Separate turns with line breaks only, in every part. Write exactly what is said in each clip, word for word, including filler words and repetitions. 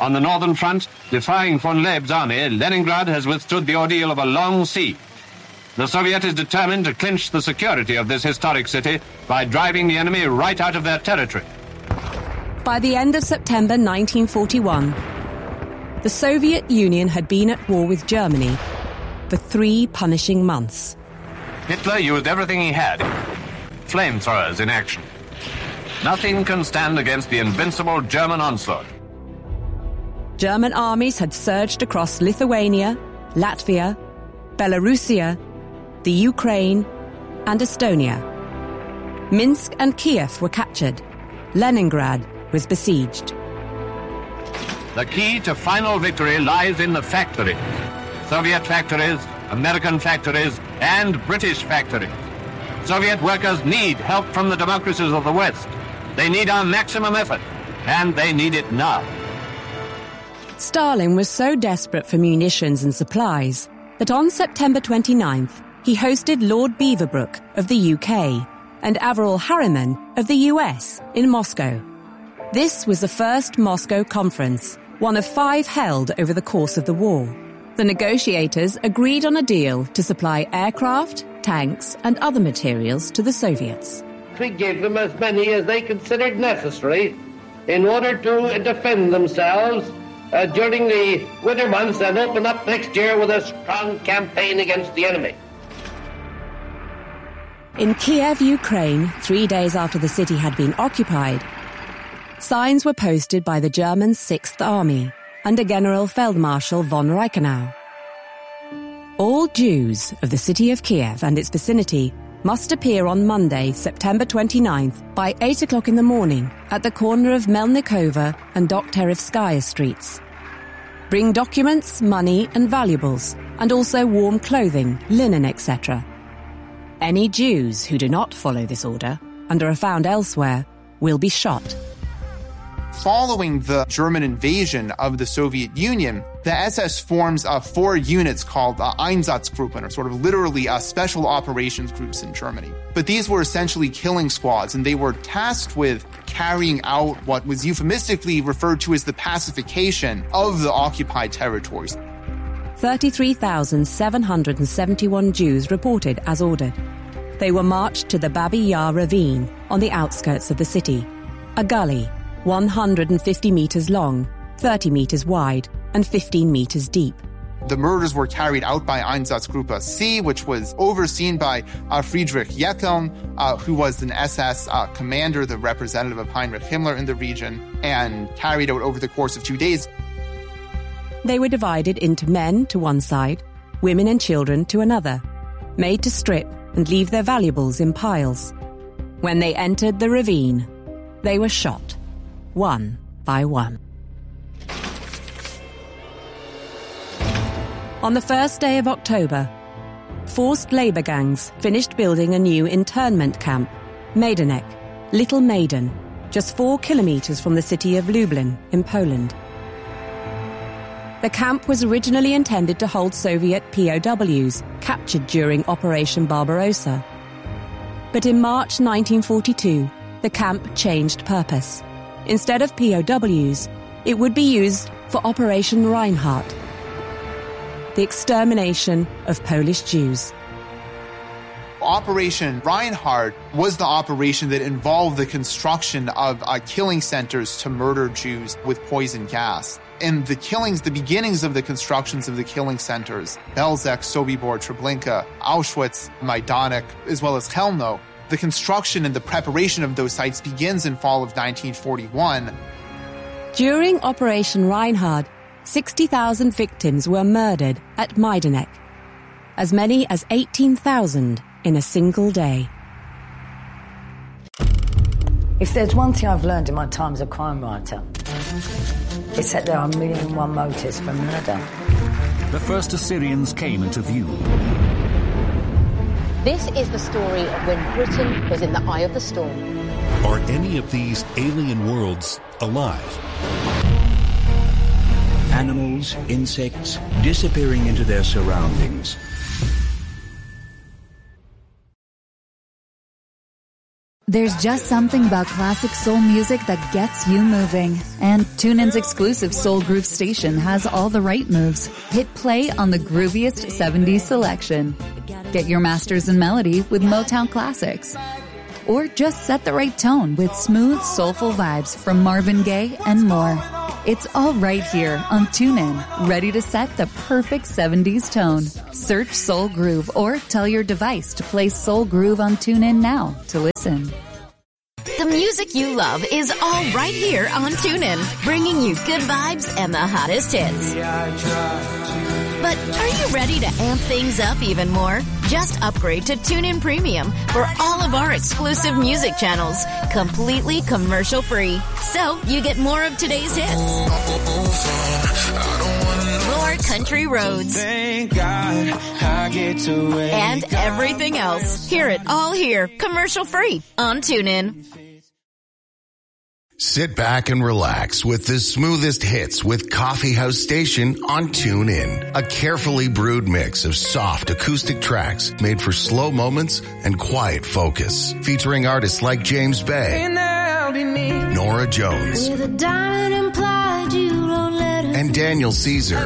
On the northern front, defying von Leeb's army, Leningrad has withstood the ordeal of a long siege. The Soviet is determined to clinch the security of this historic city by driving the enemy right out of their territory.
By the end of September nineteen forty-one, the Soviet Union had been at war with Germany for three punishing months.
Hitler used everything he had. Flamethrowers in action. Nothing can stand against the invincible German onslaught.
German armies had surged across Lithuania, Latvia, Belarusia, the Ukraine, and Estonia. Minsk and Kiev were captured. Leningrad was besieged.
The key to final victory lies in the factories. Soviet factories, American factories, and British factories. Soviet workers need help from the democracies of the West. They need our maximum effort, and they need it now.
Stalin was so desperate for munitions and supplies that on September twenty-ninth, he hosted Lord Beaverbrook of the U K and Averell Harriman of the U S in Moscow. This was the first Moscow Conference, one of five held over the course of the war. The negotiators agreed on a deal to supply aircraft, tanks, and other materials to the Soviets.
We gave them as many as they considered necessary in order to defend themselves uh, during the winter months and open up next year with a strong campaign against the enemy.
In Kiev, Ukraine, three days after the city had been occupied, signs were posted by the German Sixth Army under General Feldmarschall von Reichenau. All Jews of the city of Kiev and its vicinity must appear on Monday, September twenty-ninth, by eight o'clock in the morning at the corner of Melnikova and Dokterevskaya streets. Bring documents, money and valuables, and also warm clothing, linen, et cetera. Any Jews who do not follow this order and are found elsewhere will be shot.
Following the German invasion of the Soviet Union, the S S forms uh, four units called uh, Einsatzgruppen, or sort of literally uh, special operations groups in Germany. But these were essentially killing squads, and they were tasked with carrying out what was euphemistically referred to as the pacification of the occupied territories.
thirty-three thousand seven hundred seventy-one Jews reported as ordered. They were marched to the Babi Yar ravine on the outskirts of the city, a gully one hundred fifty meters long, thirty meters wide, and fifteen meters deep.
The murders were carried out by Einsatzgruppe C, which was overseen by uh, Friedrich Jeckeln, uh, who was an S S uh, commander, the representative of Heinrich Himmler in the region, and carried out over the course of two days.
They were divided into men to one side, women and children to another, made to strip and leave their valuables in piles. When they entered the ravine, they were shot, one by one. On the first day of October, forced labour gangs finished building a new internment camp, Majdanek, Little Maidan, just four kilometres from the city of Lublin in Poland. The camp was originally intended to hold Soviet P O Ws captured during Operation Barbarossa. But in March nineteen forty-two, the camp changed purpose. Instead of P O Ws, it would be used for Operation Reinhardt, the extermination of Polish Jews.
Operation Reinhardt was the operation that involved the construction of uh, killing centers to murder Jews with poison gas. And the killings, the beginnings of the constructions of the killing centers, Belzec, Sobibor, Treblinka, Auschwitz, Majdanek, as well as Chelmno, the construction and the preparation of those sites begins in fall of nineteen forty-one.
During Operation Reinhardt, sixty thousand victims were murdered at Majdanek, as many as eighteen thousand in a single day.
If there's one thing I've learned in my time as a crime writer, it's that there are a million and one motives for murder.
The first Assyrians came into view.
This is the story of when Britain was in the eye of the storm.
Are any of these alien worlds alive?
Animals, insects, disappearing into their surroundings.
There's just something about classic soul music that gets you moving. And TuneIn's exclusive Soul Groove station has all the right moves. Hit play on the grooviest seventies selection. Get your masters in melody with Motown classics. Or just set the right tone with smooth, soulful vibes from Marvin Gaye and more. It's all right here on TuneIn, ready to set the perfect seventies tone. Search Soul Groove or tell your device to play Soul Groove on TuneIn now to listen.
The music you love is all right here on TuneIn, bringing you good vibes and the hottest hits. But are you ready to amp things up even more? Just upgrade to TuneIn Premium for all of our exclusive music channels, completely commercial-free. So you get more of today's hits, more country roads,
Thank God I get to wake
and everything else. Hear it all here, commercial-free on TuneIn.
Sit back and relax with the smoothest hits with Coffee House Station on TuneIn. A carefully brewed mix of soft acoustic tracks made for slow moments and quiet focus. Featuring artists like James Bay, Nora Jones, and Daniel Caesar.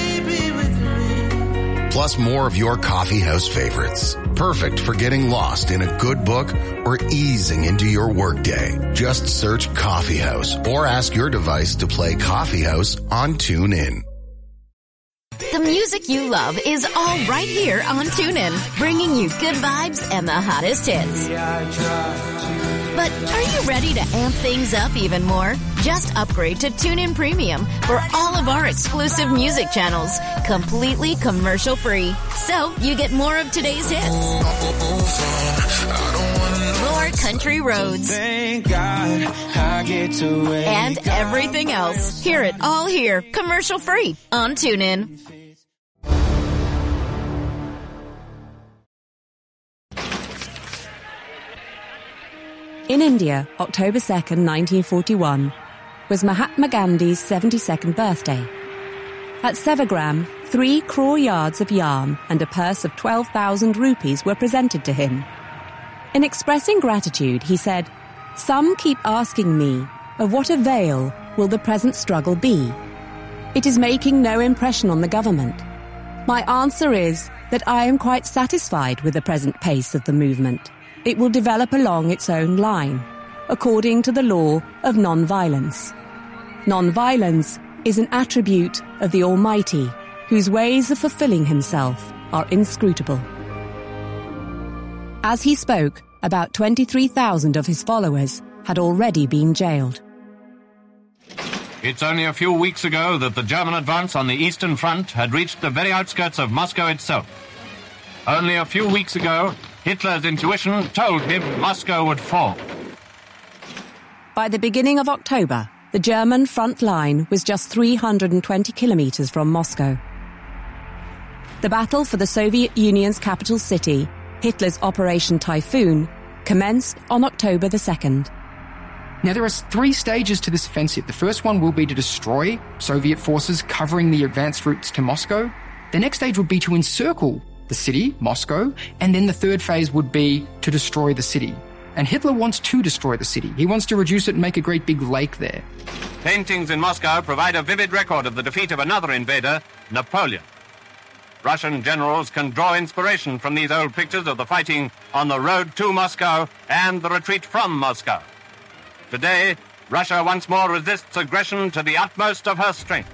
Plus more of your coffee house favorites. Perfect for getting lost in a good book or easing into your workday. Just search Coffee House or ask your device to play Coffee House on TuneIn.
The music you love is all right here on TuneIn, bringing you good vibes and the hottest hits. But are you ready to amp things up even more? Just upgrade to TuneIn Premium for all of our exclusive music channels, completely commercial-free. So you get more of today's hits, more country roads,
Thank God I get to wake
and everything else. Hear it all here, commercial-free on TuneIn.
In India, October second, nineteen forty-one, was Mahatma Gandhi's seventy-second birthday. At Sevagram, three crore yards of yarn and a purse of twelve thousand rupees were presented to him. In expressing gratitude, he said, "Some keep asking me, of what avail will the present struggle be? It is making no impression on the government. My answer is that I am quite satisfied with the present pace of the movement. It will develop along its own line, according to the law of non-violence. Non-violence is an attribute of the Almighty, whose ways of fulfilling himself are inscrutable." As he spoke, about twenty-three thousand of his followers had already been jailed.
It's only a few weeks ago that the German advance on the Eastern Front had reached the very outskirts of Moscow itself. Only a few weeks ago, Hitler's intuition told him Moscow would fall.
By the beginning of October, the German front line was just three hundred twenty kilometers from Moscow. The battle for the Soviet Union's capital city, Hitler's Operation Typhoon, commenced on October the second.
Now, there are three stages to this offensive. The first one will be to destroy Soviet forces covering the advanced routes to Moscow. The next stage would be to encircle the city, Moscow, and then the third phase would be to destroy the city. And Hitler wants to destroy the city. He wants to reduce it and make a great big lake there.
Paintings in Moscow provide a vivid record of the defeat of another invader, Napoleon. Russian generals can draw inspiration from these old pictures of the fighting on the road to Moscow and the retreat from Moscow. Today, Russia once more resists aggression to the utmost of her strength.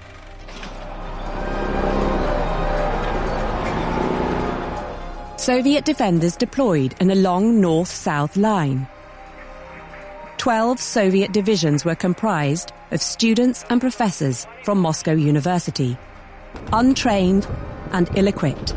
Soviet defenders deployed in a long north-south line. Twelve Soviet divisions were comprised of students and professors from Moscow University, untrained and ill-equipped.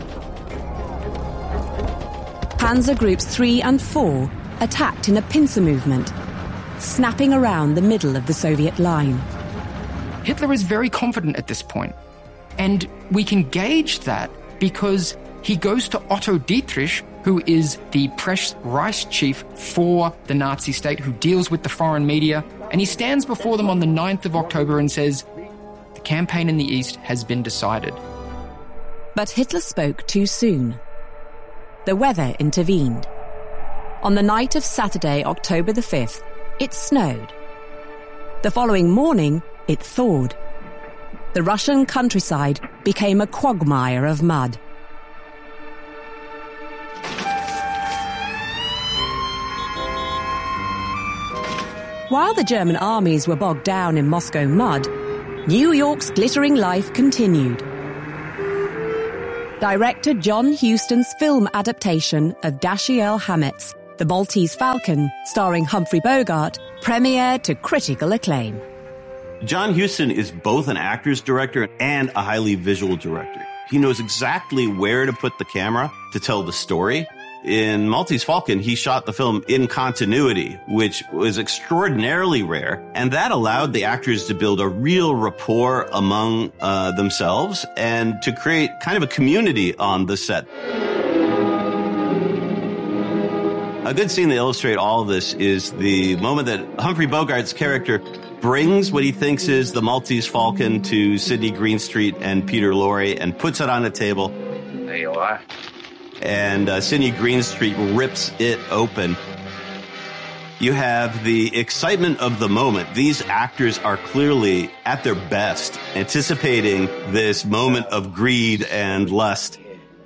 Panzer Groups three and four attacked in a pincer movement, snapping around the middle of the Soviet line.
Hitler is very confident at this point, and we can gauge that because he goes to Otto Dietrich, who is the press Reich chief for the Nazi state, who deals with the foreign media, and he stands before them on the ninth of October and says, "The campaign in the East has been decided."
But Hitler spoke too soon. The weather intervened. On the night of Saturday, October the fifth, it snowed. The following morning, it thawed. The Russian countryside became a quagmire of mud. While the German armies were bogged down in Moscow mud, New York's glittering life continued. Director John Huston's film adaptation of Dashiell Hammett's The Maltese Falcon, starring Humphrey Bogart, premiered to critical acclaim.
John Huston is both an actor's director and a highly visual director. He knows exactly where to put the camera to tell the story. In Maltese Falcon, he shot the film in continuity, which was extraordinarily rare, and that allowed the actors to build a real rapport among uh, themselves and to create kind of a community on the set. A good scene to illustrate all of this is the moment that Humphrey Bogart's character brings what he thinks is the Maltese Falcon to Sidney Greenstreet and Peter Lorre and puts it on a table.
There you are.
And uh, Sidney Greenstreet rips it open. You have the excitement of the moment. These actors are clearly at their best, anticipating this moment of greed and lust.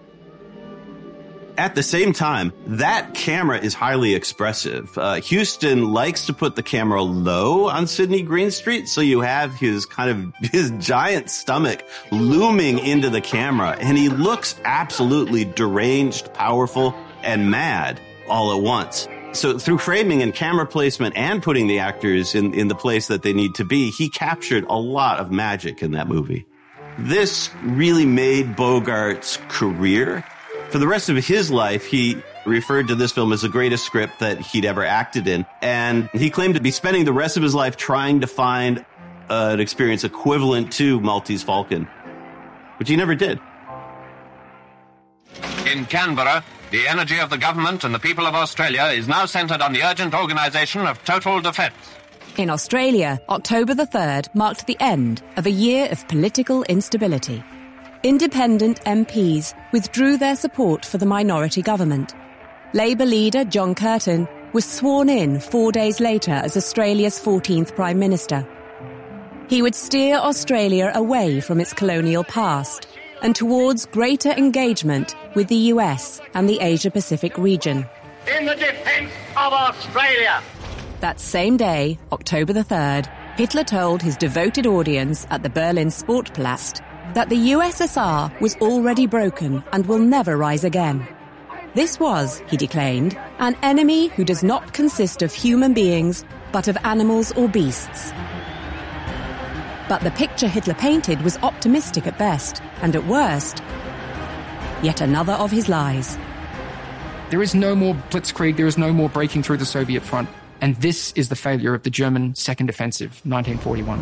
At the same time, that camera is highly expressive. Uh, Huston likes to put the camera low on Sidney Greenstreet, so you have his kind of his giant stomach looming into the camera, and he looks absolutely deranged, powerful, and mad all at once. So through framing and camera placement and putting the actors in, in the place that they need to be, he captured a lot of magic in that movie. This really made Bogart's career. For the rest of his life, he referred to this film as the greatest script that he'd ever acted in. And he claimed to be spending the rest of his life trying to find uh, an experience equivalent to Maltese Falcon, which he never did.
In Canberra, the energy of the government and the people of Australia is now centred on the urgent organisation of total defence.
In Australia, October the third marked the end of a year of political instability. Independent M Ps withdrew their support for the minority government. Labour leader John Curtin was sworn in four days later as Australia's fourteenth Prime Minister. He would steer Australia away from its colonial past and towards greater engagement with the U S and the Asia-Pacific region.
In the defence of Australia!
That same day, October the third, Hitler told his devoted audience at the Berlin Sportpalast that the U S S R was already broken and will never rise again. This was, he declaimed, an enemy who does not consist of human beings, but of animals or beasts. But the picture Hitler painted was optimistic at best, and at worst, yet another of his lies.
There is no more blitzkrieg, there is no more breaking through the Soviet front, and this is the failure of the German Second Offensive, nineteen forty-one.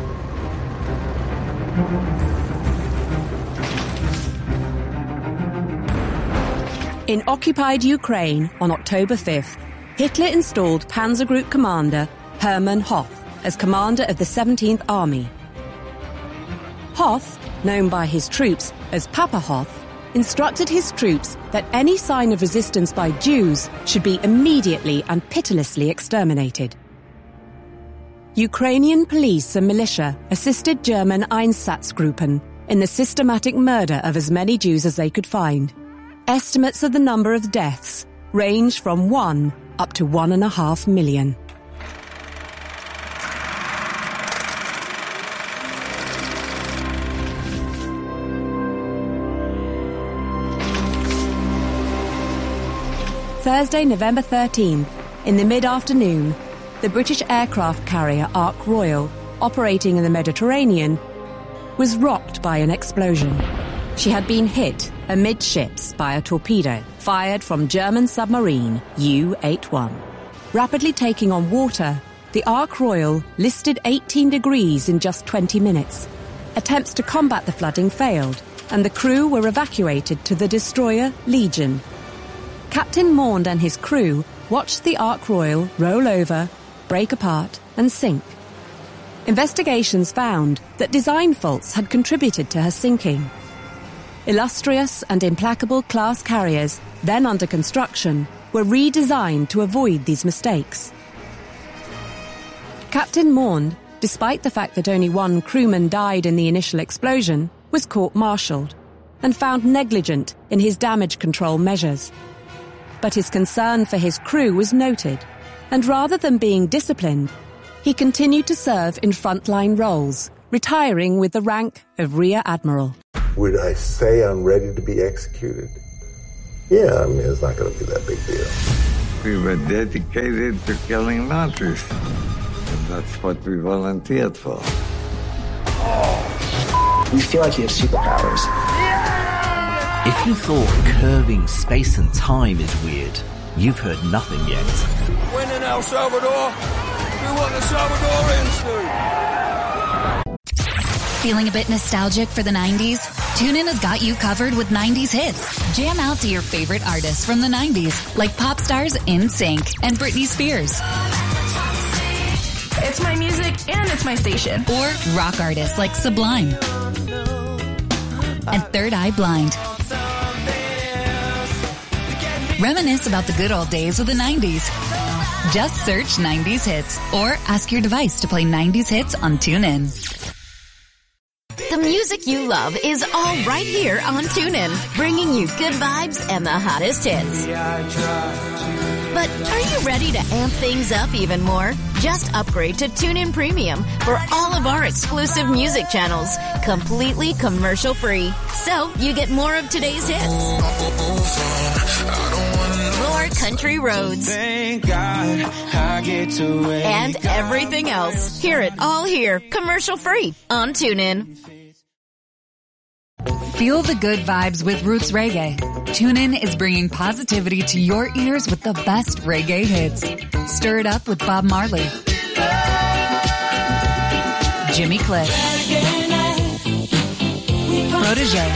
In occupied Ukraine on October fifth, Hitler installed Panzer Group commander Hermann Hoth as commander of the seventeenth Army. Hoth, known by his troops as Papa Hoth, instructed his troops that any sign of resistance by Jews should be immediately and pitilessly exterminated. Ukrainian police and militia assisted German Einsatzgruppen in the systematic murder of as many Jews as they could find. Estimates of the number of deaths range from one up to one and a half million. Thursday, November thirteenth, in the mid-afternoon, the British aircraft carrier Ark Royal, operating in the Mediterranean, was rocked by an explosion. She had been hit amidships by a torpedo fired from German submarine U eighty-one. Rapidly taking on water, the Ark Royal listed eighteen degrees in just twenty minutes. Attempts to combat the flooding failed, and the crew were evacuated to the destroyer Legion. Captain Maund and his crew watched the Ark Royal roll over, break apart, and sink. Investigations found that design faults had contributed to her sinking. Illustrious and Implacable class carriers, then under construction, were redesigned to avoid these mistakes. Captain Maund, despite the fact that only one crewman died in the initial explosion, was court-martialed and found negligent in his damage control measures. But his concern for his crew was noted, and rather than being disciplined, he continued to serve in frontline roles, retiring with the rank of Rear Admiral.
Would I say I'm ready to be executed? Yeah, I mean, it's not going to be that big deal.
We were dedicated to killing Nazis, and that's what we volunteered for.
We feel like you have superpowers.
If you thought curving space and time is weird, you've heard nothing yet.
When in El Salvador, do what the Salvadorians do.
Feeling a bit nostalgic for the nineties? TuneIn has got you covered with nineties hits. Jam out to your favorite artists from the nineties, like pop stars NSYNC and Britney Spears.
It's my music and it's my station.
Or rock artists like Sublime and Third Eye Blind. Reminisce about the good old days of the nineties. Just search nineties hits or ask your device to play nineties hits on TuneIn.
The music you love is all right here on TuneIn, bringing you good vibes and the hottest hits. But are you ready to amp things up even more? Just upgrade to TuneIn Premium for all of our exclusive music channels, completely commercial-free. So you get more of today's hits, more country roads,
Thank God I get to wake
and everything else. Hear it all here, commercial-free on TuneIn.
Feel the good vibes with Roots Reggae. TuneIn is bringing positivity to your ears with the best reggae hits. Stir it up with Bob Marley, Jimmy Cliff, Protégé,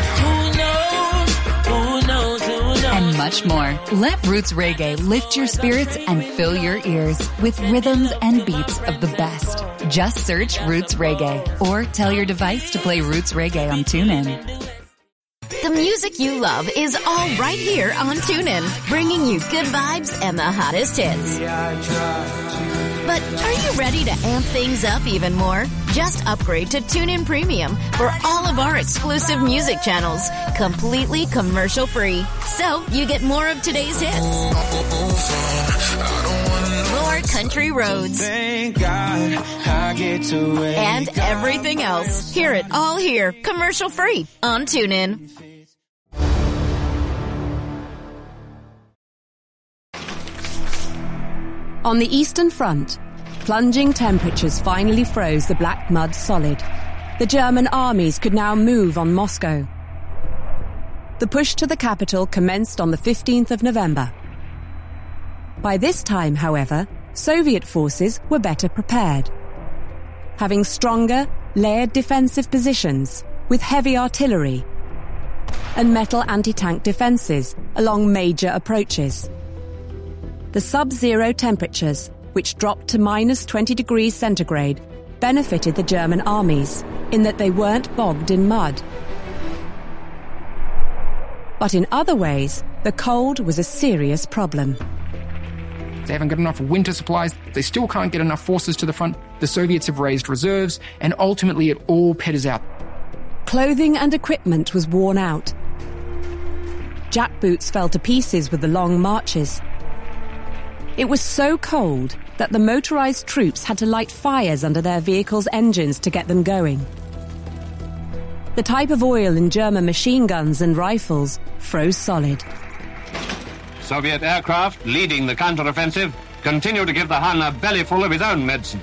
and much more. Let Roots Reggae lift your spirits and fill your ears with rhythms and beats of the best. Just search Roots Reggae or tell your device to play Roots Reggae on TuneIn.
The music you love is all right here on TuneIn, bringing you good vibes and the hottest hits. But are you ready to amp things up even more? Just upgrade to TuneIn Premium for all of our exclusive music channels, completely commercial-free. So you get more of today's hits, more country roads,
Thank God I get to wake
and everything else. Hear it all here, commercial-free on TuneIn.
On the Eastern Front, plunging temperatures finally froze the black mud solid. The German armies could now move on Moscow. The push to the capital commenced on the fifteenth of November. By this time, however, Soviet forces were better prepared, having stronger, layered defensive positions with heavy artillery and metal anti-tank defenses along major approaches. The sub-zero temperatures, which dropped to minus twenty degrees centigrade, benefited the German armies in that they weren't bogged in mud. But in other ways, the cold was a serious problem.
They haven't got enough winter supplies. They still can't get enough forces to the front. The Soviets have raised reserves, and ultimately it all petters out.
Clothing and equipment was worn out. Jack boots fell to pieces with the long marches. It was so cold that the motorized troops had to light fires under their vehicles' engines to get them going. The type of oil in German machine guns and rifles froze solid.
Soviet aircraft, leading the counteroffensive, continue to give the Hun a bellyful of his own medicine.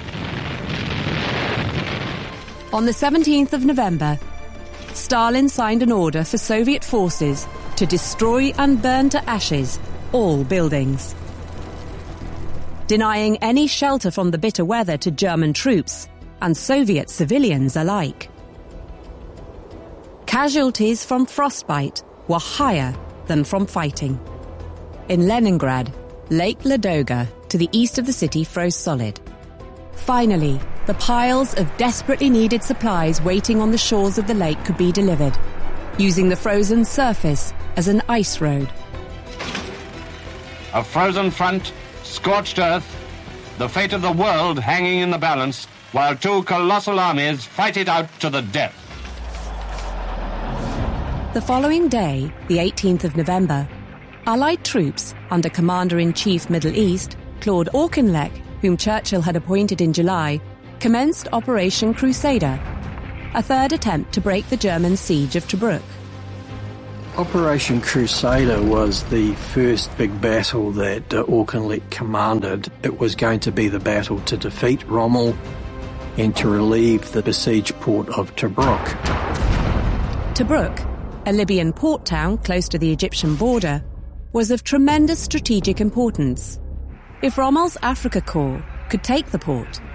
On the seventeenth of November, Stalin signed an order for Soviet forces to destroy and burn to ashes all buildings, denying any shelter from the bitter weather to German troops and Soviet civilians alike. Casualties from frostbite were higher than from fighting. In Leningrad, Lake Ladoga, to the east of the city, froze solid. Finally, the piles of desperately needed supplies waiting on the shores of the lake could be delivered, using the frozen surface as an ice road.
A frozen front, scorched earth, the fate of the world hanging in the balance, while two colossal armies fight it out to the death.
The following day, the eighteenth of November, Allied troops under Commander-in-Chief Middle East, Claude Auchinleck, whom Churchill had appointed in July, commenced Operation Crusader, a third attempt to break the German siege of Tobruk.
Operation Crusader was the first big battle that uh, Auchinleck commanded. It was going to be the battle to defeat Rommel and to relieve the besieged port of Tobruk.
Tobruk, a Libyan port town close to the Egyptian border, was of tremendous strategic importance. If Rommel's Afrika Korps could take the port,